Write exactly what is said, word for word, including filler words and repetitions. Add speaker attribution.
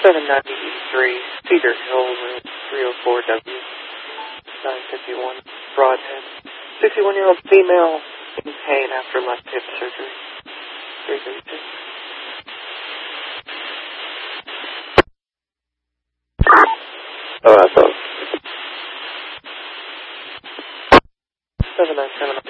Speaker 1: seven ninety-three Cedar Hill, room three oh four W, nine fifty-one Broadhead. sixty-one-year-old female in pain after left hip surgery. three thirty-two. Oh, that's all. seven nine seven.